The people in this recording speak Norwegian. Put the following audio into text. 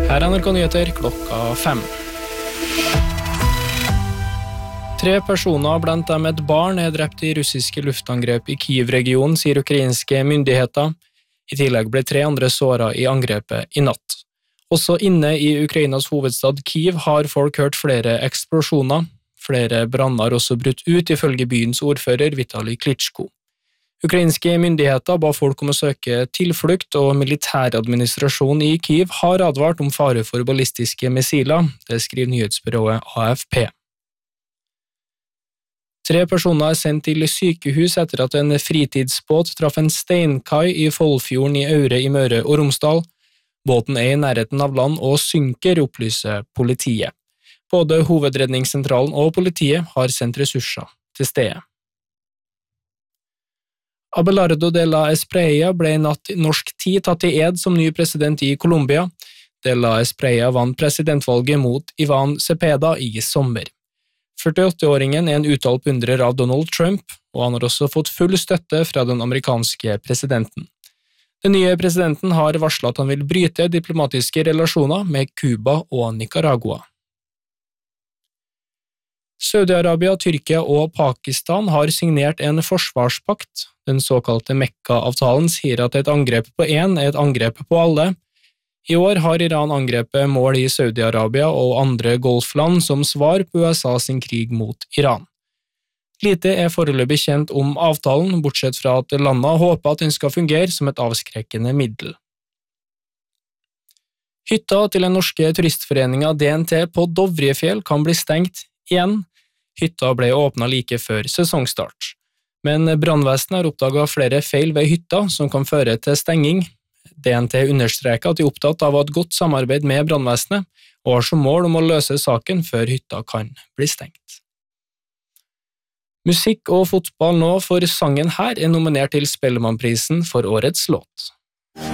Her er NRK Nyheter klokka 5. 3 personer, blant dem et barn, er drept i russiske luftangrep i Kyiv-regionen, sier ukrainske myndigheter. I tillegg ble 3 andre såret i angrepet i natt. Også inne i Ukrainas hovedstad Kyiv har folk hørt flere eksplosjoner. Flere branner har også brutt ut, ifølge byens ordfører Vitali Klitschko. Ukrainske myndigheter ba folk om å søke tilflukt, og militæradministrasjonen i Kyiv har advart om fare for ballistiske missiler, det skriver nyhetsbyrået AFP. 3 personer er sendt til sykehus etter at en fritidsbåt traff en steinkai i Follfjorden i Aure i Møre og Romsdal. Båten er i nærheten av land og synker, opplyser politiet. Både hovedredningssentralen og politiet har sendt ressurser til stedet. Abelardo de la Espriella ble i natt norsk tid tatt til ed som ny president i Colombia. De la Espriella vant presidentvalget mot Ivan Cepeda i sommer. 48-åringen er en uttalt beundrer av Donald Trump, og han har også fått full støtte fra den amerikanske presidenten. Den nye presidenten har varslet at han vil bryte diplomatiske relasjoner med Cuba og Nicaragua. Saudi-Arabia, Tyrkia og Pakistan har signert en forsvarspakt. Den såkalte Mekka-avtalen sier at et angrep på en er et angrep på alle. I år har Iran angrepet mål i Saudi-Arabia og andre golfland som svar på USA sin krig mot Iran. Lite er foreløpig kjent om avtalen, bortsett fra at landene håper at den skal fungere som et avskrekkende middel. Hytta til den norske turistforeningen DNT på Dovrefjell kan bli stengt igjen. Hytta ble åpnet like før sesongstart. Men brannvesenet har oppdaget flere feil ved hytta som kan føre til stenging. DNT understreker at de er opptatt av å ha et godt samarbeid med brannvesenet, og har som mål om å løse saken før hytta kan bli stengt. Musikk og fotball nå, for sangen her er nominert til Spellemannprisen for årets låt.